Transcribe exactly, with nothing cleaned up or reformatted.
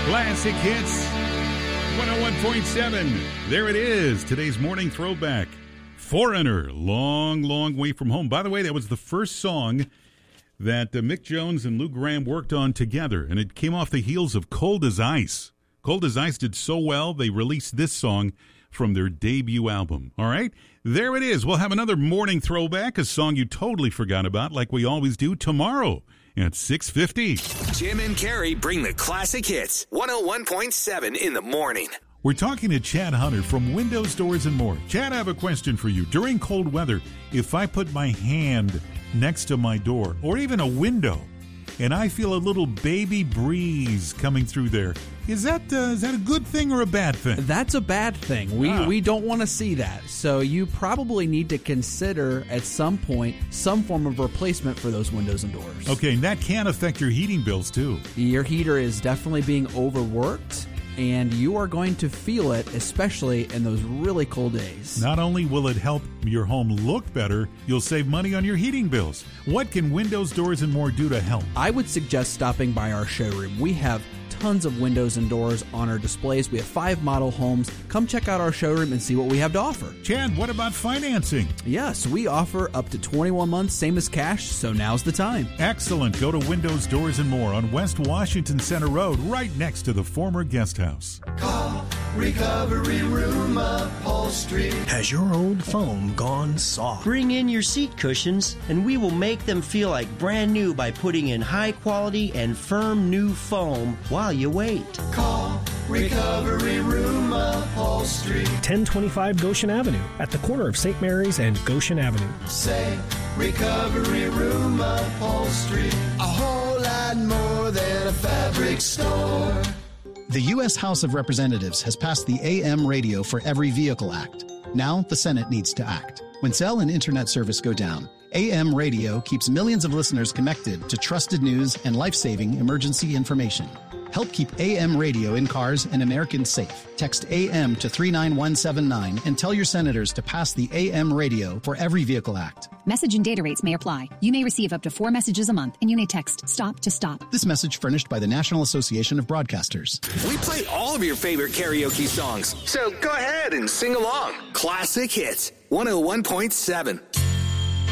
Classic Hits, one oh one point seven. There it is, today's morning throwback. Foreigner, long, long way from home. By the way, that was the first song that uh, Mick Jones and Lou Gramm worked on together, and it came off the heels of Cold as Ice. Cold as Ice did so well, they released this song from their debut album. All right, there it is. We'll have another morning throwback, a song you totally forgot about, like we always do, tomorrow at six fifty. Jim and Carrie bring the classic hits. one oh one point seven in the morning. We're talking to Chad Hunter from Windows, Doors, and More. Chad, I have a question for you. During cold weather, if I put my hand next to my door or even a window and I feel a little baby breeze coming through there, is that uh, is that a good thing or a bad thing? That's a bad thing. We Ah. we don't want to see that. So you probably need to consider at some point some form of replacement for those windows and doors. Okay, and that can affect your heating bills too. Your heater is definitely being overworked, and you are going to feel it, especially in those really cold days. Not only will it help your home look better, you'll save money on your heating bills. What can Windows, Doors, and More do to help? I would suggest stopping by our showroom. We have tons of windows and doors on our displays. We have five model homes. Come check out our showroom and see what we have to offer. Chad, what about financing? Yes, we offer up to twenty-one months, same as cash, so now's the time. Excellent. Go to Windows, Doors, and More on West Washington Center Road, right next to the former guest house. Call Recovery Room Upholstery. Has your old foam gone soft? Bring in your seat cushions, and we will make them feel like brand new by putting in high quality and firm new foam while you wait. Call Recovery Room Upholstery. ten twenty-five Goshen Avenue at the corner of Saint Mary's and Goshen Avenue. Say Recovery Room Upholstery. A whole lot more than a fabric store. The U S House of Representatives has passed the A M Radio for Every Vehicle Act. Now the Senate needs to act. When cell and internet service go down, A M Radio keeps millions of listeners connected to trusted news and life-saving emergency information. Help keep A M Radio in cars and Americans safe. Text A M to three nine one seven nine and tell your senators to pass the A M Radio for Every Vehicle Act. Message and data rates may apply. You may receive up to four messages a month, and you may text STOP to STOP. This message furnished by the National Association of Broadcasters. We play all of your favorite karaoke songs, so go ahead and sing along. Classic Hits, one oh one point seven.